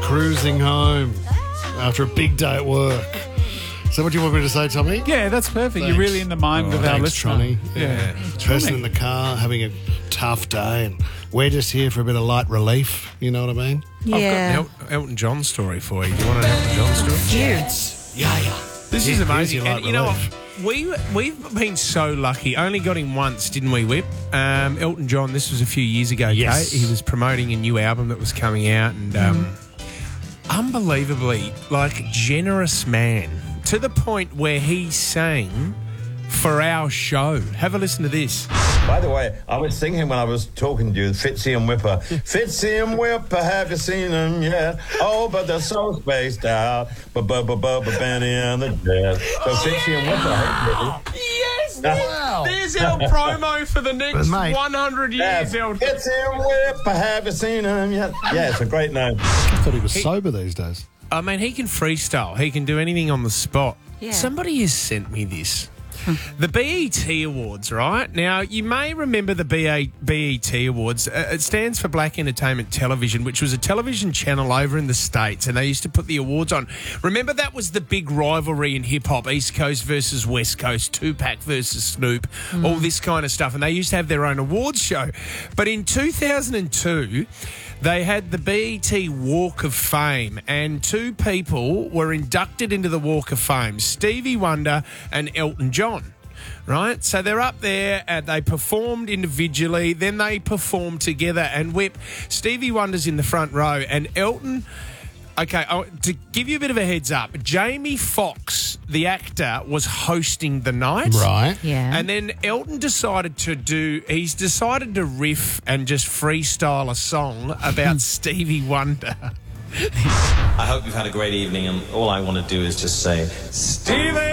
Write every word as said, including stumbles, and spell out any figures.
cruising home after a big day at work. Is that what you want me to say, Tommy? Yeah, that's perfect. Thanks. You're really in the mind Oh, of our thanks, listener. Tronny. Yeah. Person in the car having a tough day, and we're just here for a bit of light relief. You know what I mean? Yeah. I've got an El- Elton John story for you. Do you want an Elton John story? Cute. Yeah, yeah. This Here- is here's amazing. your And light you know relief. what? We, we've been so lucky. Only got him once, didn't we, Whip? Um, Elton John, this was a few years ago, Yes. Kate. He was promoting a new album that was coming out, and um, unbelievably, like, generous man, to the point where he sang for our show. Have a listen to this. By the way, I was singing when I was talking to you, Fitzy and Whipper. Fitzy and Whipper, have you seen them yet? Oh, but they're so spaced out. Ba-ba-ba-ba, Benny and the Jets. So Fitzy and Whipper, hey, Yes! Wow. There's our promo for the next But, mate- one hundred years, Elton. Fitzy and Whipper, have you seen them yet? Yeah, it's a great name. I thought he was sober these days. I mean, he can freestyle. He can do anything on the spot. Yeah. Somebody has sent me this. The B E T Awards, right? Now, you may remember the B A B E T Awards. Uh, it stands for Black Entertainment Television, which was a television channel over in the States, and they used to put the awards on. Remember, that was the big rivalry in hip-hop, East Coast versus West Coast, Tupac versus Snoop, all this kind of stuff, and they used to have their own awards show. But in two thousand two... they had the B E T Walk of Fame, and two people were inducted into the Walk of Fame, Stevie Wonder and Elton John, right? So they're up there, and they performed individually, then they performed together, and Whip, Stevie Wonder's in the front row, and Elton... Okay, oh, to give you a bit of a heads up, Jamie Foxx, the actor, was hosting the night. Right. Yeah. And then Elton decided to do, he's decided to riff and just freestyle a song about Stevie Wonder. I hope you've had a great evening, and all I want to do is just say, Stevie!